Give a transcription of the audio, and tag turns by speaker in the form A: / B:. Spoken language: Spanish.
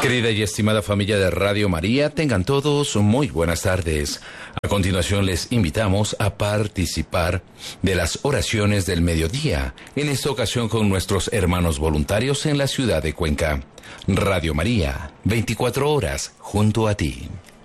A: Querida y estimada familia de Radio María, tengan todos muy buenas tardes. A continuación les invitamos a participar de las oraciones del mediodía, en esta ocasión con nuestros hermanos voluntarios en la ciudad de Cuenca. Radio María, 24 horas junto a ti.